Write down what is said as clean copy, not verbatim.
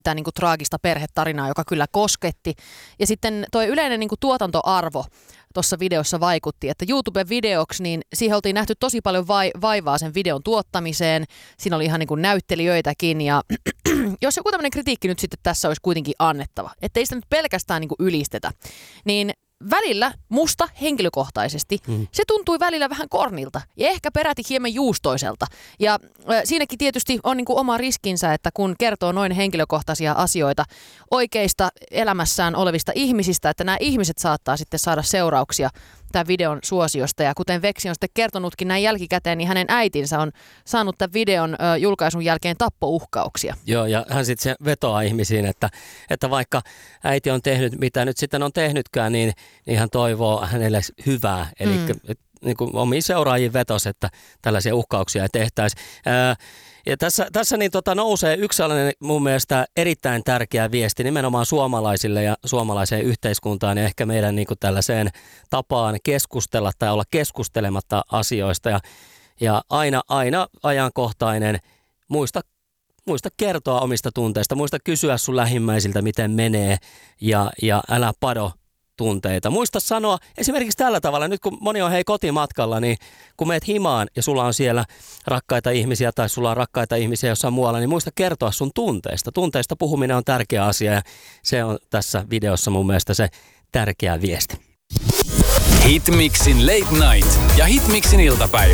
Tämä niin kuin traagista perhetarinaa, joka kyllä kosketti. Ja sitten tuo yleinen niin kuin tuotantoarvo tuossa videossa vaikutti, että YouTube-videoksi, niin siihen oltiin nähty tosi paljon vaivaa sen videon tuottamiseen. Siinä oli ihan niin kuin näyttelijöitäkin ja jos joku tämmöinen kritiikki nyt sitten tässä olisi kuitenkin annettava, ettei sitä nyt pelkästään niin kuin ylistetä, niin välillä musta henkilökohtaisesti se tuntui välillä vähän kornilta ja ehkä peräti hieman juustoiselta. Ja siinäkin tietysti on niin kuin oma riskinsä, että kun kertoo noin henkilökohtaisia asioita oikeista elämässään olevista ihmisistä, että nämä ihmiset saattaa sitten saada seurauksia tämän videon suosiosta. Ja kuten Veksi on sitten kertonutkin näin jälkikäteen, niin hänen äitinsä on saanut tämän videon julkaisun jälkeen tappouhkauksia. Joo, ja hän sitten vetoaa ihmisiin, että vaikka äiti on tehnyt, mitä nyt sitten on tehnytkään, niin hän toivoo hänelle hyvää. Eli niin kuin omiin seuraajiin vetos, että tällaisia uhkauksia ei tehtäisi. Ja tässä niin nousee yksi sellainen mun mielestä erittäin tärkeä viesti nimenomaan suomalaisille ja suomalaiseen yhteiskuntaan ja ehkä meidän niin kuin tällaiseen tapaan keskustella tai olla keskustelematta asioista. Ja aina ajankohtainen, muista kertoa omista tunteista, muista kysyä sun lähimmäisiltä, miten menee ja älä pado tunteita. Muista sanoa esimerkiksi tällä tavalla, nyt kun moni on kotimatkalla, niin kun meet himaan ja sulla on siellä rakkaita ihmisiä tai sulla on rakkaita ihmisiä jossain muualla, niin muista kertoa sun tunteista. Tunteista puhuminen on tärkeä asia ja se on tässä videossa mun mielestä se tärkeä viesti. Hitmixin Late Night ja Hitmixin iltapäivä.